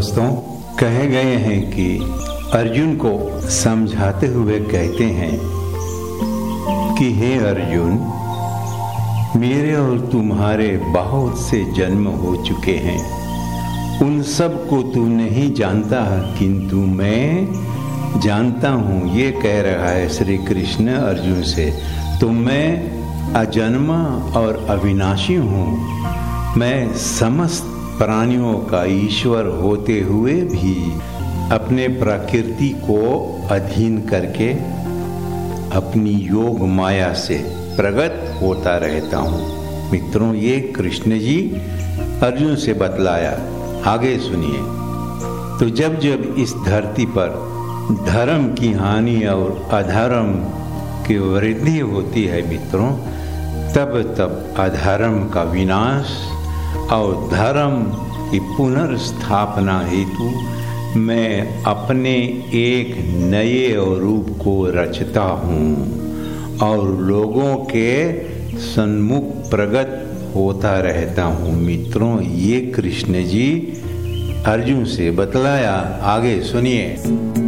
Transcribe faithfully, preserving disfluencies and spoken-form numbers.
दोस्तों, कहे गए हैं कि अर्जुन को समझाते हुए कहते हैं कि हे अर्जुन, मेरे और तुम्हारे बहुत से जन्म हो चुके हैं, उन सब को तू नहीं जानता, किंतु मैं जानता हूँ। ये कह रहा है श्री कृष्ण अर्जुन से। तो मैं अजन्मा और अविनाशी हूँ। मैं समस्त प्राणियों का ईश्वर होते हुए भी अपने प्रकृति को अधीन करके अपनी योग माया से प्रगट होता रहता हूँ। मित्रों, ये कृष्ण जी अर्जुन से बतलाया। आगे सुनिए। तो जब जब इस धरती पर धर्म की हानि और अधर्म की वृद्धि होती है मित्रों, तब तब अधर्म का विनाश और धर्म की पुनर्स्थापना हेतु मैं अपने एक नए रूप को रचता हूँ और लोगों के सन्मुख प्रकट होता रहता हूँ। मित्रों, ये कृष्ण जी अर्जुन से बतलाया। आगे सुनिए।